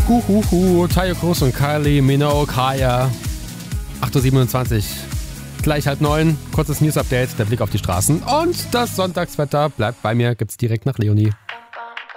Tayo Cruz und Kylie Minogue, Kaya. 8.27 Uhr. Gleich 8:30. Kurzes News-Update, der Blick auf die Straßen. Und das Sonntagswetter bleibt bei mir, gibt's direkt nach Leonie.